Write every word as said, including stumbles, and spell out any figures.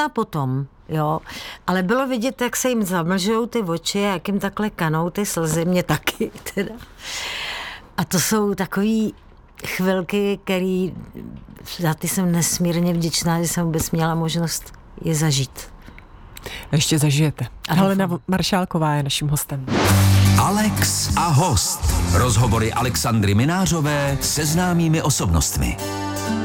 možná potom, jo. Ale bylo vidět, jak se jim zamlžou ty oči a jak jim takhle kanou ty slzy, mě taky teda. A to jsou takový chvilky, který za ty jsem nesmírně vděčná, že jsem vůbec měla možnost je zažít. Ještě zažijete. Helena Maršálková je naším hostem. Alex a host. Rozhovory Alexandry Minářové se známými osobnostmi.